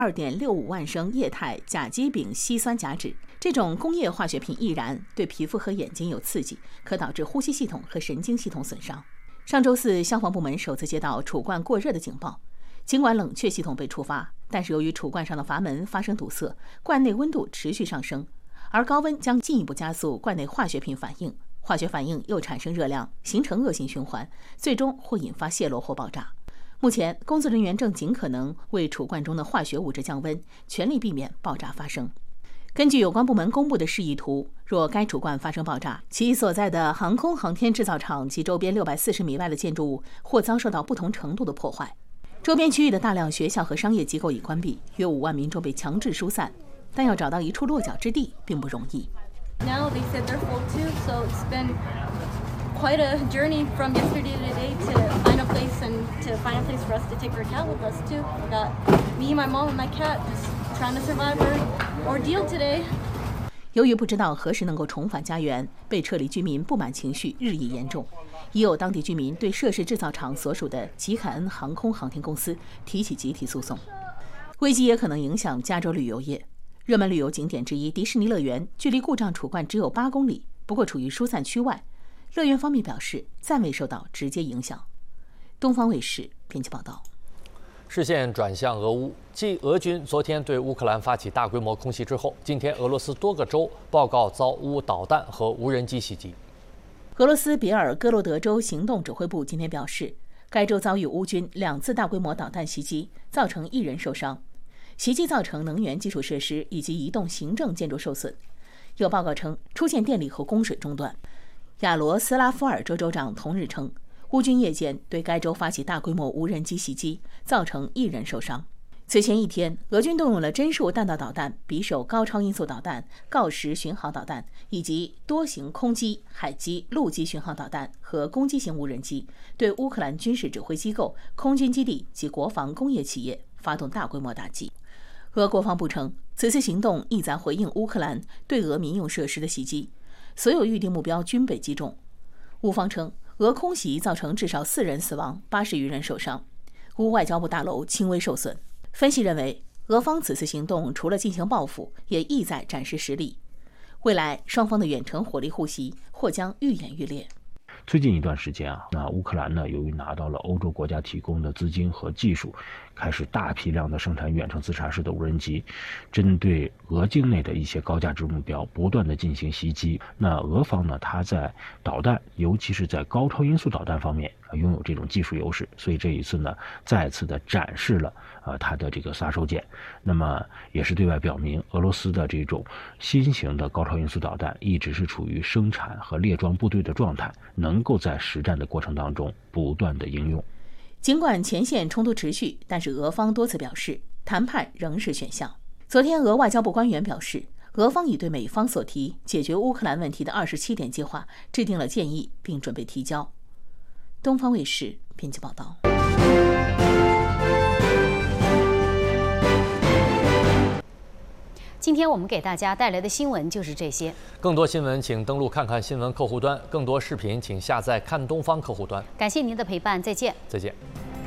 2.65万升液态甲基丙烯酸甲酯。这种工业化学品易燃，对皮肤和眼睛有刺激，可导致呼吸系统和神经系统损伤。上周四，消防部门首次接到储罐过热的警报。尽管冷却系统被触发，但是由于储罐上的阀门发生堵塞，罐内温度持续上升，而高温将进一步加速罐内化学品反应，化学反应又产生热量，形成恶性循环，最终或引发泄漏或爆炸。目前，工作人员正尽可能为储罐中的化学物质降温，全力避免爆炸发生。根据有关部门公布的示意图，若该储罐发生爆炸，其所在的航空航天制造厂及周边640米外的建筑物或遭受到不同程度的破坏。周边区域的大量学校和商业机构已关闭，约5万民众被强制疏散，但要找到一处落脚之地并不容易。 Now they said they're full too, so it's been quite a journey from yesterday to today to find a place for us to take our cat with us too. We got me, my mom, and my cat just trying to survive our ordeal today. 由于不知道何时能够重返家园，被撤离居民不满情绪日益严重，已有当地居民对涉事制造厂所属的吉凯恩航空航天公司提起集体诉讼。危机也可能影响加州旅游业。热门旅游景点之一迪士尼乐园距离故障储罐只有8公里，不过处于疏散区外。乐园方面表示暂未受到直接影响。东方卫视编辑报道。 视线转向俄乌，继俄军昨天对乌克兰发起大规模空袭之后，今天俄罗斯多个州报告遭乌导弹和无人机袭击。 俄罗斯别尔哥罗德州行动指挥部今天表示，该州遭遇乌军2次大规模导弹袭击，造成1人受伤。袭击造成能源基础设施以及移动行政建筑受损。有报告称出现电力和供水中断。亚罗斯拉夫尔州州长同日称，乌军夜间对该州发起大规模无人机袭击，造成1人受伤。此前一天，俄军动用了针数弹道导弹、匕首高超音速导弹、锆石巡航导弹以及多型空机、海基、陆基巡航导弹和攻击型无人机，对乌克兰军事指挥机构、空军基地及国防工业企业发动大规模打击。俄国防部称，此次行动意在回应乌克兰对俄民用设施的袭击，所有预定目标均被击中。乌方称，俄空袭造成至少4人死亡，80余人受伤。乌外交部大楼轻微受损。分析认为，俄方此次行动除了进行报复，也意在展示实力。未来双方的远程火力互袭或将愈演愈烈。 最近一段时间那乌克兰呢，由于拿到了欧洲国家提供的资金和技术，开始大批量的生产远程自杀式的无人机，针对俄境内的一些高价值目标不断的进行袭击。那俄方呢，它在导弹，尤其是在高超音速导弹方面拥有这种技术优势，所以这一次呢，再次的展示了它的这个杀手锏。那么也是对外表明，俄罗斯的这种新型的高超音速导弹一直是处于生产和列装部队的状态，能够在实战的过程当中不断的应用。 尽管前线冲突持续，但是俄方多次表示谈判仍是选项。昨天，俄外交部官员表示，俄方已对美方所提解决乌克兰问题的27点计划制定了建议，并准备提交。东方卫视编辑报道。 今天我们给大家带来的新闻就是这些。 更多新闻请登录看看新闻客户端，更多视频请下载看东方客户端。 感谢您的陪伴，再见。 再见。